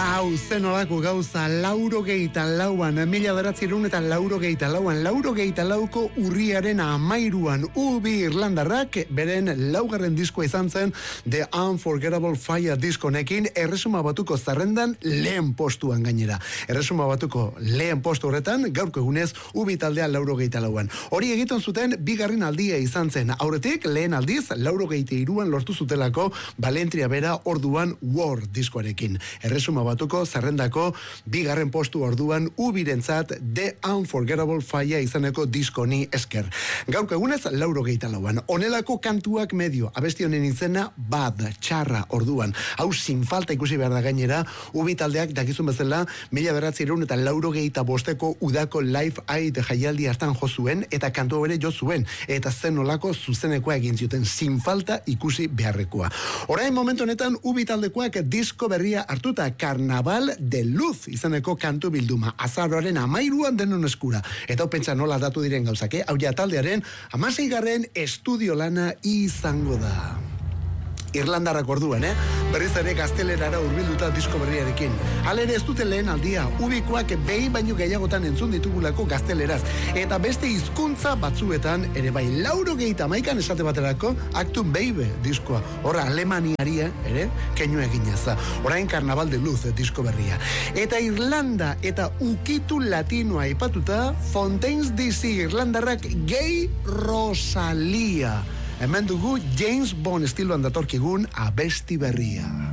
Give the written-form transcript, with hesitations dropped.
Zen olako gauza, 84an, 1984an, 84ko urriaren 13an, Ubi Irlandarrak beren laugarren diskoa izan zen The Unforgettable Fire diskonekin, Erresuma Batuko zerrendan lehen postuan gainera. Erresuma Batuko lehen postu horretan, gaurko egunez, Ubi taldea 84an. Hori egiten zuten bigarren aldia izan zen. Aurretik, lehen aldiz, 83an lortu zutelako Balentria bera orduan War diskoarekin. Erresuma Batuko zerrendako bigarren postu orduan Ubirentzat The Unforgettable Fire izaneko diskoni esker. Gaurko egunez 84an. Honelako kantuak medio, abesti honen izena Bad, txarra orduan. Hau sin falta ikusi behar da gainera, Ubi taldeak dakizun bezala 1985ko udako Live Aid jaialdi hartan jo zuen eta kantu bere jo zuen eta zen olako zuzenekoa egin zuten, sin falta ikusi beharrekoa. Orain momentu honetan Ubi taldekoak disko berria hartuta, Carnaval de Luz izaneko kantu bilduma, azaroaren 13an denon eskura. Eta pentsa nola datu diren gauzak, hau ja taldearen 16. estudio lana izango da. Irlandarrak orduan, berriz ere gaztelerara hurbilduta disko berriarekin. Halere ez dute lehen aldia, Ubikoak behin baino gehiagotan entzun ditugulako gazteleraz, eta beste hizkuntza batzuetan, ere bai 81an esate baterako, Actum Baby diskoa, horra Alemaniari, keinu eginez. Orain Carnaval de Luz disko berria. Eta Irlanda eta ukitu latinoa aipatuta, Fontaines DC Irlandarrak Gay Rosalia. Hemen dugu James Bond estiloan datorkigun abesti berria.